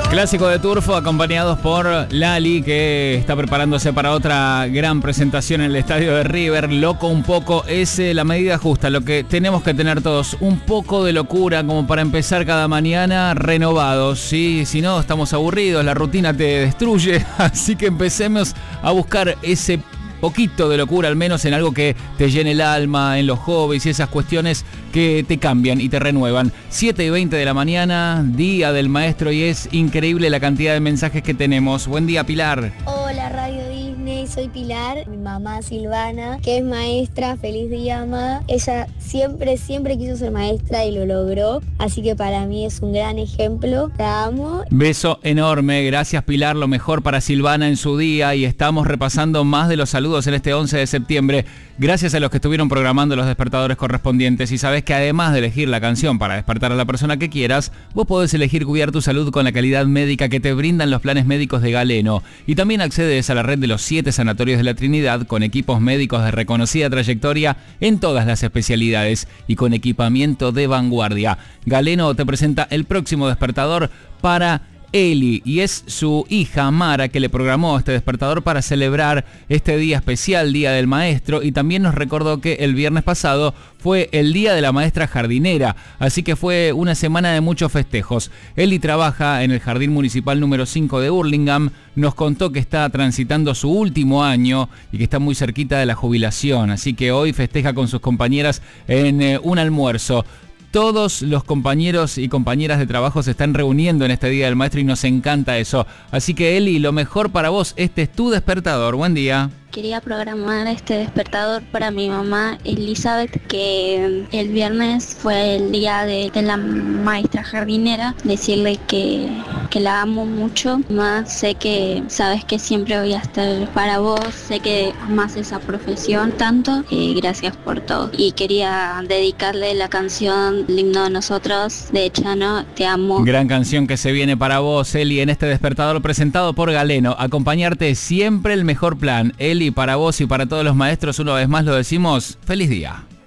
Clásico de Turfo, acompañados por Lali, que está preparándose para otra gran presentación en el estadio de River. Loco un poco, es la medida justa, lo que tenemos que tener todos, un poco de locura como para empezar cada mañana renovados, ¿sí? Si no, estamos aburridos, la rutina te destruye, así que empecemos a buscar ese poquito de locura, al menos en algo que te llene el alma, en los hobbies y esas cuestiones que te cambian y te renuevan. 7:20 de la mañana, día del maestro, y es increíble la cantidad de mensajes que tenemos. Buen día, Pilar. Hola, Radio Disney, soy Pilar, mi mamá Silvana, que es maestra. Feliz día, mamá. Ella siempre quiso ser maestra y lo logró, así que para mí es un gran ejemplo. La amo. Beso enorme, gracias Pilar, lo mejor para Silvana en su día, y estamos repasando más de los saludos en este 11 de septiembre, gracias a los que estuvieron programando los despertadores correspondientes. Y sabes que además de elegir la canción para despertar a la persona que quieras, vos podés elegir cuidar tu salud con la calidad médica que te brindan los planes médicos de Galeno. Y también accedes a la red de los 7 sanatorios de la Trinidad con equipos médicos de reconocida trayectoria en todas las especialidades y con equipamiento de vanguardia. Galeno te presenta el próximo despertador para Eli, y es su hija Mara que le programó este despertador para celebrar este día especial, Día del Maestro, y también nos recordó que el viernes pasado fue el Día de la Maestra Jardinera, así que fue una semana de muchos festejos. Eli trabaja en el Jardín Municipal número 5 de Hurlingham, nos contó que está transitando su último año y que está muy cerquita de la jubilación, así que hoy festeja con sus compañeras en un almuerzo. Todos los compañeros y compañeras de trabajo se están reuniendo en este Día del Maestro y nos encanta eso. Así que Eli, lo mejor para vos, este es tu despertador. Buen día. Quería programar este despertador para mi mamá Elizabeth, que el viernes fue el día de la maestra jardinera. Decirle que la amo mucho. Más sé que sabes que siempre voy a estar para vos. Sé que amás esa profesión tanto. Gracias por todo. Y quería dedicarle la canción El himno de nosotros de Chano, Te amo. Gran canción que se viene para vos, Eli, en este despertador presentado por Galeno. Acompañarte siempre el mejor plan. Eli, para vos y para todos los maestros, una vez más lo decimos, feliz día.